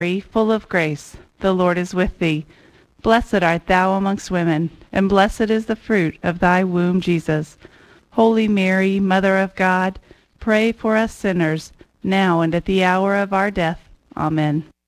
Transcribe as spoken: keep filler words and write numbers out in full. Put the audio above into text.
Mary, full of grace, the Lord is with thee. Blessed art thou amongst women, and blessed is the fruit of thy womb, Jesus. Holy Mary, Mother of God, pray for us sinners, now and at the hour of our death. Amen.